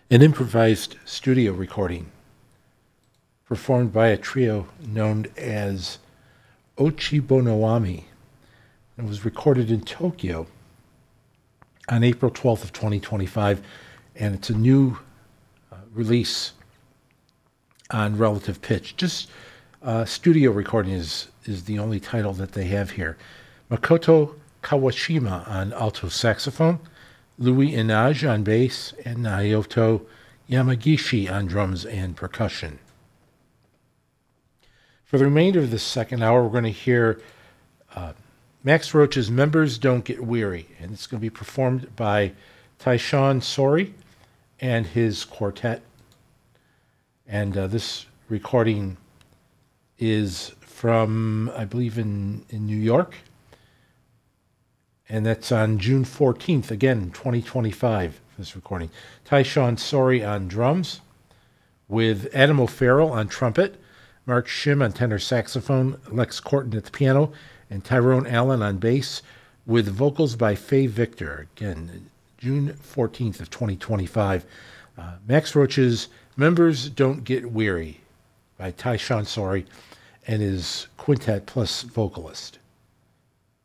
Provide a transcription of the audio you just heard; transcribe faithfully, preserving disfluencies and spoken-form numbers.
an improvised studio recording performed by a trio known as Ochibonoami. It was recorded in Tokyo on April twelfth of twenty twenty-five, and it's a new uh, release on Relative Pitch. Just uh, studio recording is, is the only title that they have here. Makoto Kawashima on alto saxophone, Louis Inage on bass, and Naoto Yamagishi on drums and percussion. For the remainder of this second hour, we're going to hear uh, Max Roach's Members Don't Get Weary, and it's going to be performed by Taishan Sori and his quartet. And uh, this recording is from, I believe, in, in New York. And that's on June fourteenth, again, twenty twenty-five, this recording. Taishan Sori on drums, with Adam O'Farrell on trumpet, Mark Shim on tenor saxophone, Lex Corton at the piano, and Tyrone Allen on bass, with vocals by Faye Victor. Again, June fourteenth of twenty twenty-five. Uh, Max Roach's Members Don't Get Weary by Taishan Sori and his quintet plus vocalist.